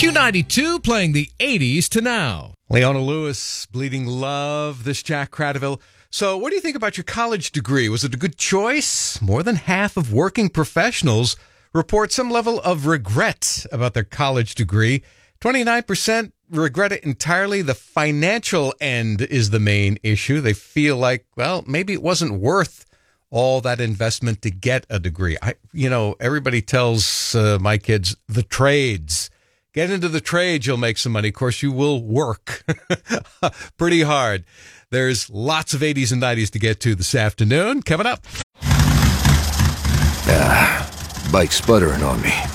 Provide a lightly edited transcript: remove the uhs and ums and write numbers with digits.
Q92 playing the 80s to now. Leona Lewis, Bleeding Love, this Jack Cradaville. So what do you think about your college degree? Was it a good choice? More than half of working professionals report some level of regret about their college degree. 29% regret it entirely. The financial end is the main issue. They feel like, well, maybe it wasn't worth all that investment to get a degree. Everybody tells my kids the trades. Get into the trades, you'll make some money. Of course, you will work pretty hard. There's lots of 80s and 90s to get to this afternoon. Coming up. Bike's sputtering on me.